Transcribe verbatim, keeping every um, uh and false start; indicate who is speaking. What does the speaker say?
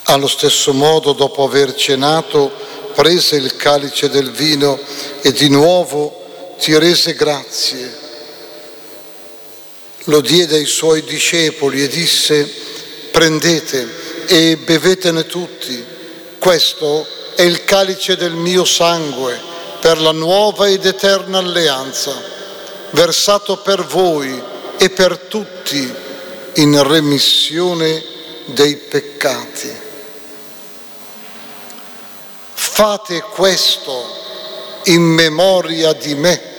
Speaker 1: Allo stesso modo, dopo aver cenato, prese il calice del vino e di nuovo ti rese grazie. Lo diede ai suoi discepoli e disse: prendete e bevetene tutti, questo è il calice del mio sangue per la nuova ed eterna alleanza, versato per voi e per tutti in remissione dei peccati. Fate questo in memoria di me.